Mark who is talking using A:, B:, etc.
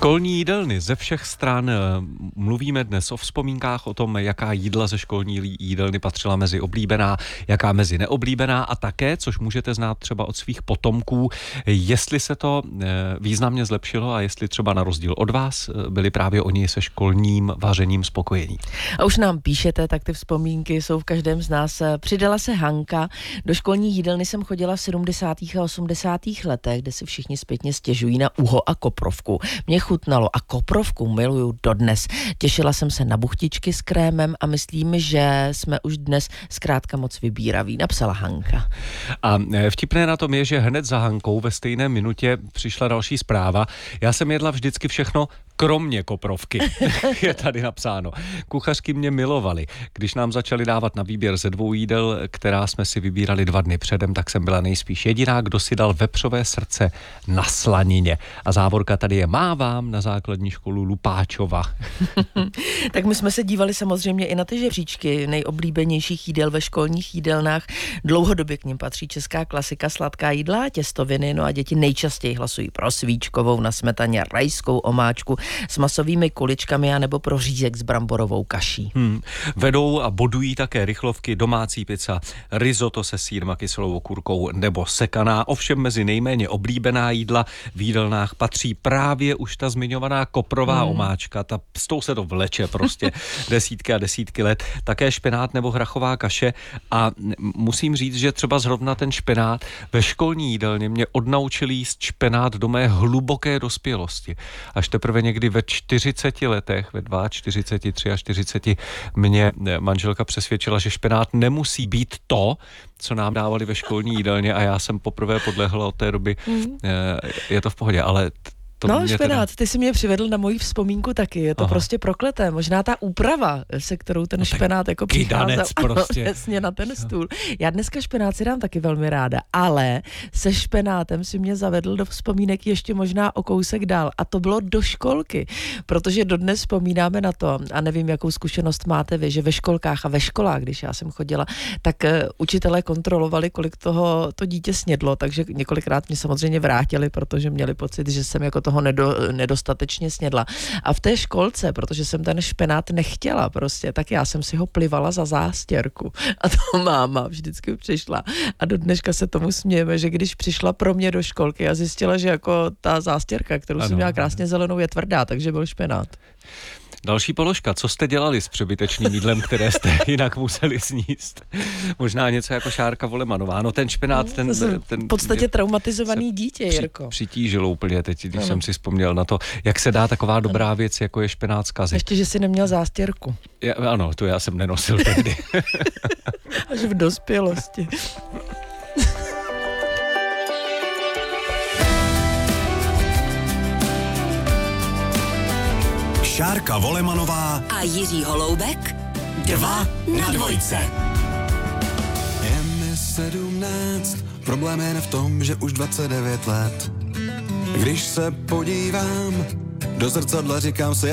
A: Školní jídelny ze všech stran. Mluvíme dnes o vzpomínkách o tom, jaká jídla ze školní jídelny patřila mezi oblíbená, jaká mezi neoblíbená a také, což můžete znát třeba od svých potomků, jestli se to významně zlepšilo a jestli třeba na rozdíl od vás byli právě oni se školním vařením spokojení.
B: A už nám píšete, tak ty vzpomínky jsou v každém z nás. Přidala se Hanka. Do školní jídelny jsem chodila v 70. a 80. letech, kde si všichni zpětně stěžují na uho a koprovku. Mě chutnalo a koprovku miluju dodnes. Těšila jsem se na buchtičky s krémem a myslím, že jsme už dnes zkrátka moc vybíraví, napsala Hanka.
A: A vtipné na tom je, že hned za Hankou ve stejné minutě přišla další zpráva. Já jsem jedla vždycky všechno kromě koprovky, je tady napsáno. Kuchařky mě milovali. Když nám začali dávat na výběr ze 2 jídel, která jsme si vybírali 2 dny předem, tak jsem byla nejspíš jediná, kdo si dal vepřové srdce na slanině. A závorka tady je: mávám na základní školu Lupáčova.
B: Tak my jsme se dívali samozřejmě i na ty žebříčky nejoblíbenějších jídel ve školních jídelnách. Dlouhodobě k nim patří česká klasika sladká jídla a těstoviny, no a děti nejčastěji hlasují pro svíčkovou na smetaně, rajskou omáčku s masovými kuličkami a nebo pro řízek s bramborovou kaší.
A: Vedou a bodují také rychlovky, domácí pizza, risotto se sýrem a kyselou okurkou nebo sekaná. Ovšem mezi nejméně oblíbená jídla v jídelnách patří právě už ta zmiňovaná koprová omáčka. S tou se to vleče prostě desítky a desítky let. Také špenát nebo hrachová kaše a musím říct, že třeba zrovna ten špenát ve školní jídelně mě odnaučil jíst špenát do mé hluboké dospělosti. Až teprve někdy ve 40 letech, ve 42, 43 mě manželka přesvědčila, že špenát nemusí být to, co nám dávali ve školní jídelně, a já jsem poprvé podlehl od té doby. Je to v pohodě, ale
B: no, špenát, ty jsi mě přivedl na moji vzpomínku taky, je to prostě prokleté. Možná ta úprava, se kterou ten špenát jako přicházel
A: prostě.
B: Přesně na ten stůl. Já dneska špenát si dám taky velmi ráda, ale se špenátem si mě zavedl do vzpomínek ještě možná o kousek dál, a to bylo do školky, protože dodnes vzpomínáme na to, a nevím, jakou zkušenost máte vy, že ve školkách a ve školách, když já jsem chodila, tak učitelé kontrolovali, kolik toho to dítě snědlo, takže několikrát mě samozřejmě vrátili, protože měli pocit, že jsem jako toho nedostatečně snědla. A v té školce, protože jsem ten špenát nechtěla prostě, tak já jsem si ho plivala za zástěrku. A to máma vždycky přišla. A do dneška se tomu smějeme, že když přišla pro mě do školky a zjistila, že jako ta zástěrka, kterou jsem měla krásně zelenou, je tvrdá, takže byl špenát.
A: Další položka. Co jste dělali s přebytečným jídlem, které jste jinak museli sníst? Možná něco jako Šárka Volemanová. No ten špenát, ten
B: v podstatě traumatizovaný dítě, Jirko.
A: Přitížil úplně teď, když jsem si vzpomněl na to, jak se dá taková dobrá věc, jako je špenát, zkazit.
B: Ještě, že jsi neměl zástěrku.
A: Ano, to já jsem nenosil tehdy.
B: Až v dospělosti.
C: Šárka Volemanová
D: a Jiří Holoubek 2 na 2.
C: Je mi 17, problém je v tom, že už 29 let. Když se podívám do zrcadla, říkám si,